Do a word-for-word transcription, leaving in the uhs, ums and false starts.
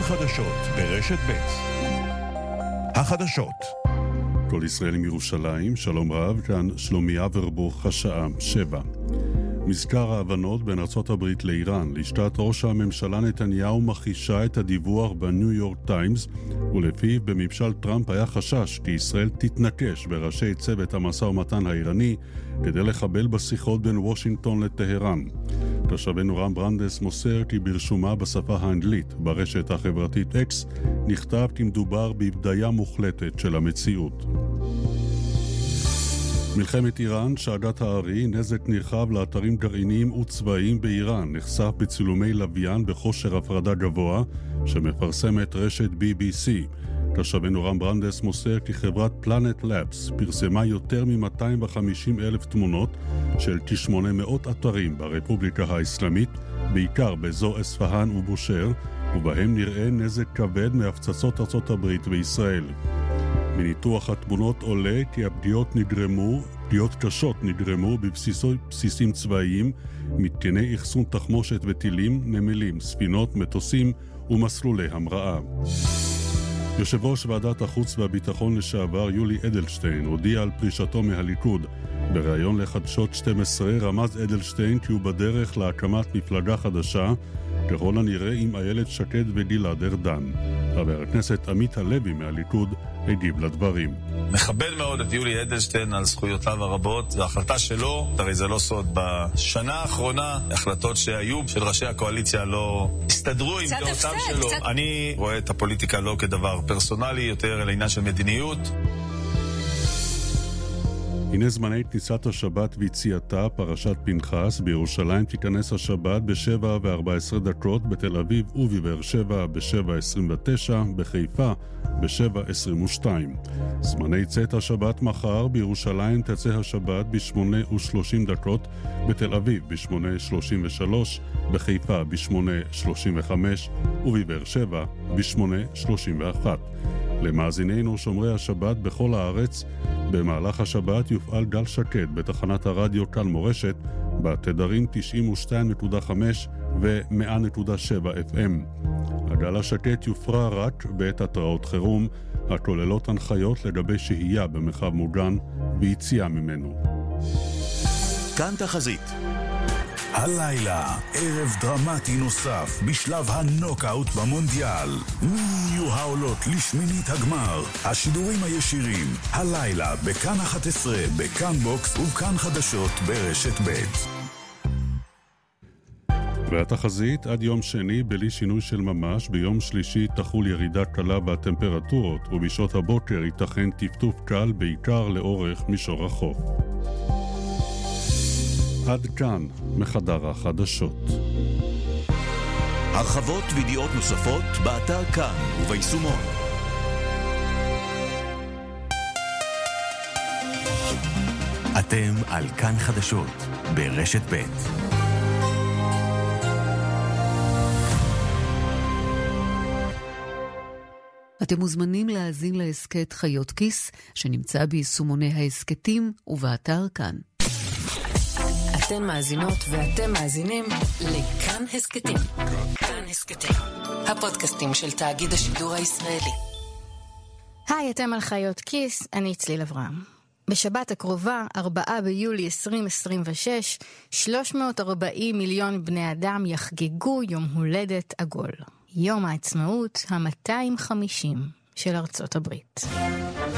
חדשות ברשת ב'. החדשות. כל ישראל מירושלים, שלום רב, כאן שלומי אברבוך, השעה שבע. מזכר ההבנות בין ארצות הברית לאיראן. לשכת ראש הממשלה נתניהו מכחישה את הדיווח בניו יורק טיימס, ולפיו בממשל טראמפ היה חשש כי ישראל תתנקש בראשי צוות המשא ומתן האיראני כדי לחבל בשיחות בין וושינגטון לטהרן. תושבנו רם ברנדס מוסר כי ברשומה בשפה האנגלית ברשת החברתית אקס נכתב כי מדובר בבדיה מוחלטת של המציאות. מלחמת איראן, שעדת הארי, נזק נרחב לאתרים גרעיניים וצבאיים באיראן, נחשף בצילומי לוויין בחושר הפרדה גבוה שמפרסמת רשת בי בי סי. תושבנו רם ברנדס מוסר כי חברת פלנט לאבס פרסמה יותר מ-מאתיים וחמישים אלף תמונות של כ-שמונה מאות אתרים ברפובליקה האסלאמית, בעיקר באזור אספהאן ובושר, ובהם נראה נזק כבד מהפצצות ארצות הברית וישראל. מניתוח התמונות עולה כי הפגיעות נגרמו, פגיעות קשות נגרמו בבסיסים צבאיים, מתקני אחסון תחמושת וטילים, נמלים, ספינות, מטוסים ומסלולי המראה. יושב ראש ועדת החוץ והביטחון לשעבר יולי אדלשטיין הודיע על פרישתו מהליכוד. בריאיון לחדשות שתים עשרה רמז אדלשטיין כי הוא בדרך להקמת מפלגה חדשה, ככל הנראה עם איילת שקד וגלעד ארדן. חבר הכנסת עמית הלוי מהליכוד הגיב לדברים. מכבד מאוד את יולי אדלשטיין על זכויותיו הרבות, וההחלטה שלו, הרי זה לא סוד, בשנה האחרונה, החלטות שהיו של ראשי הקואליציה לא הסתדרו עם דעותיו שלו. קצת... אני רואה את הפוליטיקה לא כדבר פרסונלי, יותר אל העניין של מדיניות. הנה זמני כניסת השבת ויציאתה, פרשת פנחס. בירושלים תיכנס השבת ב-שבע וארבע עשרה דקות, בתל אביב ובבאר שבע ב-שבע עשרים ותשע, בחיפה ב-שבע עשרים ושתיים. זמני צאת השבת מחר. בירושלים תצא השבת ב-שמונה ושלושים דקות, בתל אביב ב-שמונה שלושים ושלוש, בחיפה ב-שמונה שלושים וחמש ובבאר שבע ב-שמונה שלושים ואחת. למאזינינו שומרי השבת בכל הארץ, במהלך השבת יופעל גל שקט בתחנת הרדיו כאן מורשת בתדרים תשעים ושתיים נקודה חמש ו-מאה נקודה שבע אף אם. הגל השקט יופרע רק בעת התראות חירום הכוללות הנחיות לגבי שהייה במרחב מוגן ויציאה ממנו. כאן תחזית. הלילה, ערב דרמטי נוסף בשלב הנוקאוט במונדיאל. מי יהיו העולות לשמינית הגמר? השידורים הישירים, הלילה בכאן אחת עשרה, בכאן בוקס ובכאן חדשות ברשת ב'. והתחזית עד יום שני בלי שינוי של ממש. ביום שלישי תחול ירידה קלה בטמפרטורות, ובשעות הבוקר ייתכן טפטוף קל בעיקר לאורך מישור החוף. עד כאן מחדר החדשות. הרחבות וידיעות נוספות באתר כאן וביישומון. אתם על כאן חדשות ברשת ב'. אתם מוזמנים להאזין להסכת חיות כיס שנמצא ביישומוני ההסכתים ובאתר כאן. אתן מאזינות ואתם מאזינים לכאן הסכתים. כאן הסכתים, הפודקאסטים של תאגיד השידור הישראלי. היי, אתם על חיות כיס, אני צליל אברהם. בשבת הקרובה, ארבעה ביולי עשרים עשרים ושש, שלוש מאות וארבעים מיליון בני אדם יחגגו יום הולדת עגול. יום העצמאות ה-מאתיים וחמישים של ארצות הברית.